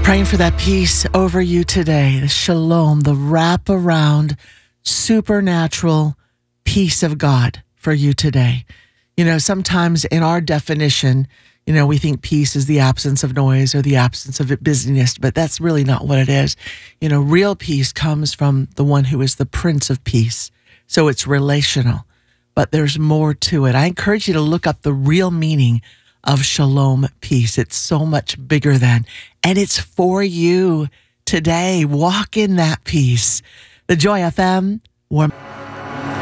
Praying for that peace over you today, the shalom, the wraparound, supernatural peace of God for you today. You know, sometimes in our definition, we think peace is the absence of noise or the absence of busyness, but that's really not what it is. Real peace comes from the one who is the Prince of Peace. So it's relational, but there's more to it. I encourage you to look up the real meaning of shalom peace. It's so much bigger than, and it's for you today. Walk in that peace. The Joy FM.